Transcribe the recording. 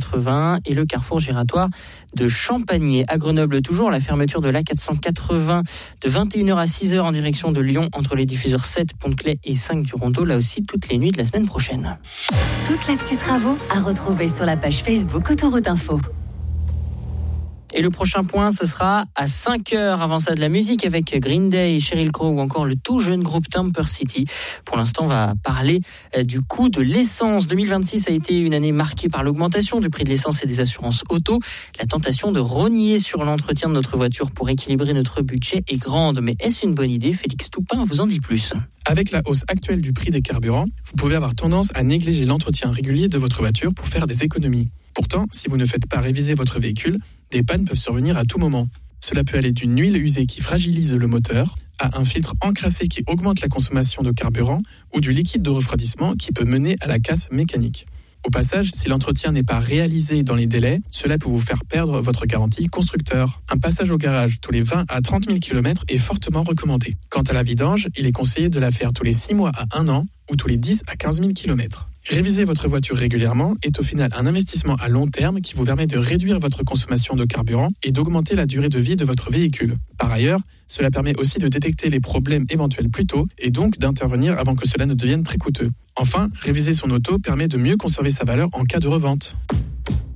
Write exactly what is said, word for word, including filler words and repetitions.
quatre-vingts et le carrefour giratoire de Champagné. À Grenoble toujours, la fermeture de l'A quatre cent quatre-vingts de vingt et une heures à six heures en direction de Lyon entre les diffuseurs sept, Pont-de-Claix et cinq du Rondeau, là aussi toutes les nuits de la semaine prochaine. Toute l'actu travaux à retrouver sur la page Facebook Autoroute Info. Et le prochain point, ce sera à cinq heures. Avant ça, de la musique avec Green Day, Sheryl Crow ou encore le tout jeune groupe Temper City. Pour l'instant, on va parler du coût de l'essence. deux mille vingt-six a été une année marquée par l'augmentation du prix de l'essence et des assurances auto. La tentation de rogner sur l'entretien de notre voiture pour équilibrer notre budget est grande. Mais est-ce une bonne idée ? Félix Toupin vous en dit plus. Avec la hausse actuelle du prix des carburants, vous pouvez avoir tendance à négliger l'entretien régulier de votre voiture pour faire des économies. Pourtant, si vous ne faites pas réviser votre véhicule, des pannes peuvent survenir à tout moment. Cela peut aller d'une huile usée qui fragilise le moteur à un filtre encrassé qui augmente la consommation de carburant ou du liquide de refroidissement qui peut mener à la casse mécanique. Au passage, si l'entretien n'est pas réalisé dans les délais, cela peut vous faire perdre votre garantie constructeur. Un passage au garage tous les vingt à trente mille kilomètres est fortement recommandé. Quant à la vidange, il est conseillé de la faire tous les six mois à un an ou tous les dix à quinze mille kilomètres. Réviser votre voiture régulièrement est au final un investissement à long terme qui vous permet de réduire votre consommation de carburant et d'augmenter la durée de vie de votre véhicule. Par ailleurs, cela permet aussi de détecter les problèmes éventuels plus tôt et donc d'intervenir avant que cela ne devienne très coûteux. Enfin, réviser son auto permet de mieux conserver sa valeur en cas de revente.